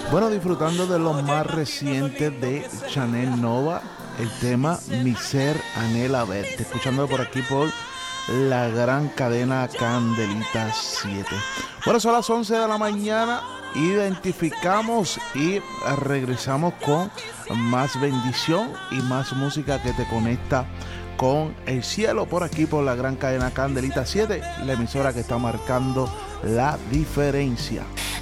Bueno, disfrutando de lo más reciente de Chanel Nova, el tema Mi Ser Anhela Verte, escuchando por aquí por la gran cadena Candelita 7. Bueno, son las 11 de la mañana, identificamos y regresamos con más bendición y más música que te conecta con el cielo por aquí por la gran cadena Candelita 7, la emisora que está marcando la diferencia.